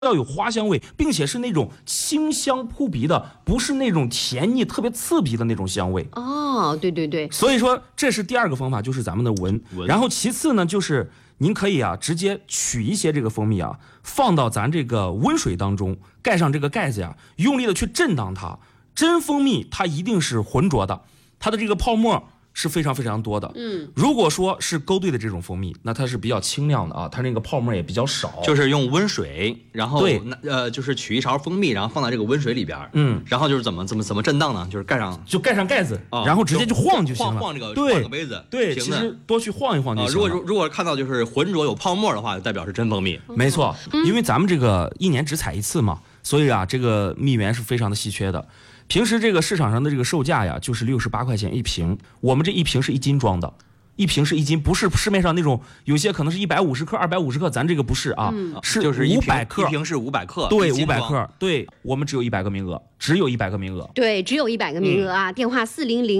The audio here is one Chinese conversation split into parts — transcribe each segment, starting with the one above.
要有花香味，并且是那种清香扑鼻的，不是那种甜腻特别刺鼻的那种香味。 哦，对对对， 所以说这是第二个方法，就是咱们的闻。然后其次呢，就是您可以直接取一些这个蜂蜜放到咱这个温水当中，盖上这个盖子用力的去震荡它。真蜂蜜它一定是浑浊的，它的这个泡沫是非常非常多的。如果说是勾兑的这种蜂蜜，那它是比较清亮的它那个泡沫也比较少。 就是用温水，然后对就是取一勺蜂蜜，然后放在这个温水里边，然后就是怎么震荡呢？就是盖上盖子，然后直接就晃就行了。 晃这个对晃个杯子， 对，其实多去晃一晃就行了。 如果看到就是浑浊有泡沫的话，就代表是真蜂蜜。 没错，因为咱们这个一年只采一次嘛，所以这个蜜源是非常的稀缺的。平时这个市场上的这个售价就是68块钱一瓶，我们这一瓶是1斤装的，一瓶是1斤，不是市面上那种有些可能是150克、250克，咱这个不是是就是 500克， 一瓶是500克， 对，500克，对，我们只有100个名额，只有100个名额， 对，只有100个名额电话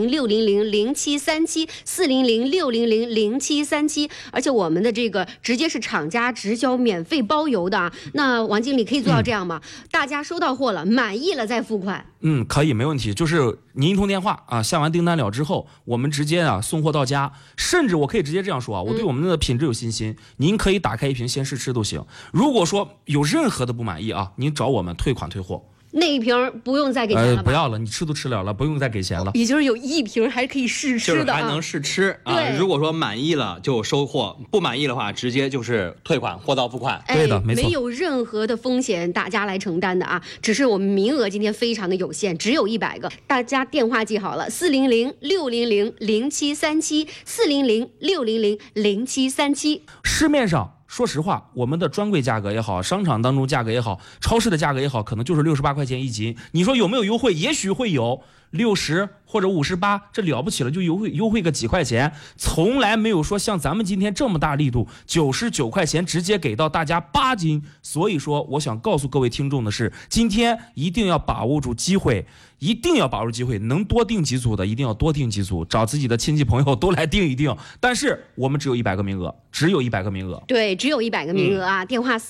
400-600-0737，400-600-0737，而且我们的这个直接是厂家直销，免费包邮的那王经理可以做到这样吗？大家收到货了，满意了再付款。 可以，没问题。就是您一通电话下完订单了之后，我们直接送货到家，甚至我可以直接这样说我对我们的品质有信心，您可以打开一瓶先试吃都行。如果说有任何的不满意您找我们退款退货。 那一瓶不用再给钱了吧？ 不要了，你吃都吃了，不用再给钱了。 也就是有一瓶还可以试吃的， 就是还能试吃如果说满意了就收货，不满意的话直接就是退款，货到付款。 对的，没错， 没有任何的风险大家来承担的只是我们名额今天非常的有限，只有100个。大家电话记好了，400-600-0737，400-600-0737。 市面上说实话，我们的专柜价格也好，商场当中价格也好，超市的价格也好，可能就是68块钱一斤。你说有没有优惠？也许会有60或者58，这了不起了，就优惠个几块钱，从来没有说像咱们今天这么大力度，99块钱直接给到大家8斤。所以说，我想告诉各位听众的是，今天一定要把握住机会。一定要把握机会，能多订几组的一定要多订几组，找自己的亲戚朋友都来订一订。但是我们只有100个名额，只有100个名额。 对，只有100个名额电话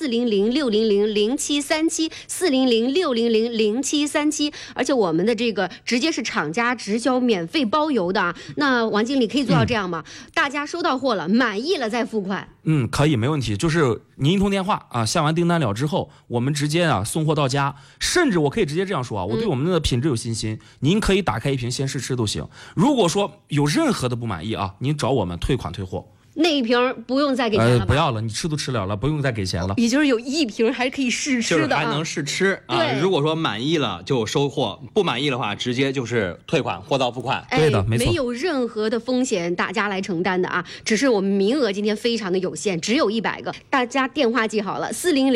400-600-0737，400-600-0737。而且我们的这个直接是厂家直销，免费包邮的那王经理可以做到这样吗？大家收到货了，满意了再付款。 可以，没问题。就是您一通电话下完订单了之后，我们直接送货到家，甚至我可以直接这样说我对我们的品质有信心，您可以打开一瓶先试吃都行。如果说有任何的不满意您找我们退款退货。 那一瓶不用再给钱了吧？ 不要了，你吃都吃了，不用再给钱了。 也就是有一瓶还可以试吃的， 就是还能试吃如果说满意了就收货，不满意的话直接就是退款，货到付款。 对的，没错， 没有任何的风险大家来承担的只是我们名额今天非常的有限，只有100个。大家电话记好了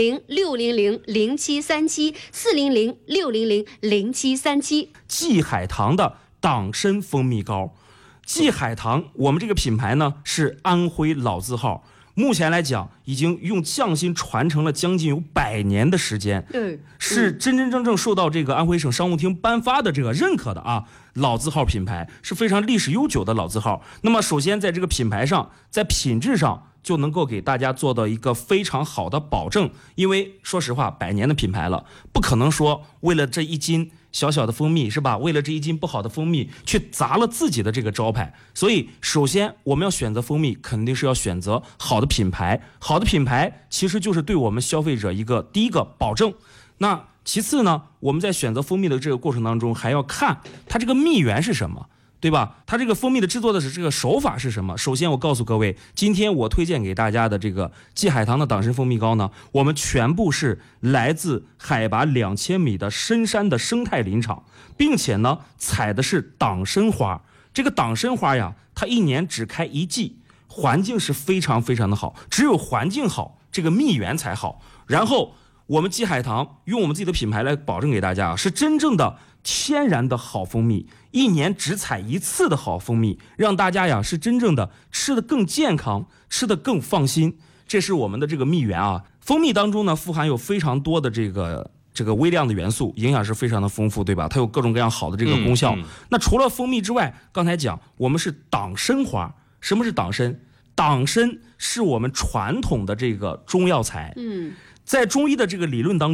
，400-600-0737，400-600-0737。 季海棠的党参蜂蜜膏。季海棠，我们这个品牌呢是安徽老字号，目前来讲已经用匠心传承了将近有100年的时间，是真真正正受到这个安徽省商务厅颁发的这个认可的老字号品牌，是非常历史悠久的老字号。那么首先在这个品牌上，在品质上就能够给大家做到一个非常好的保证，因为说实话100年的品牌了，不可能说为了这1斤小小的蜂蜜是吧？为了这1斤不好的蜂蜜去砸了自己的这个招牌。所以首先我们要选择蜂蜜，肯定是要选择好的品牌，好的品牌其实就是对我们消费者第一个保证。那其次呢，我们在选择蜂蜜的这个过程当中，还要看它这个蜜源是什么，对吧？它这个蜂蜜的制作的这个手法是什么？首先我告诉各位，今天我推荐给大家的这个季海棠的党参蜂蜜膏呢，我们全部是来自海拔2000米的深山的生态林场，并且呢采的是党参花。这个党参花它1年只开1季，环境是非常非常的好，只有环境好，这个蜜源才好。然后我们季海棠用我们自己的品牌来保证给大家是真正的天然的好蜂蜜，1年只采1次的好蜂蜜，让大家是真正的吃得更健康，吃得更放心。这是我们的这个蜜源蜂蜜当中呢富含有非常多的这个微量的元素，营养是非常的丰富，对吧？它有各种各样好的这个功效。那除了蜂蜜之外，刚才讲我们是党参花。什么是党参？党参是我们传统的这个中药材。 在中医的这个理论当中，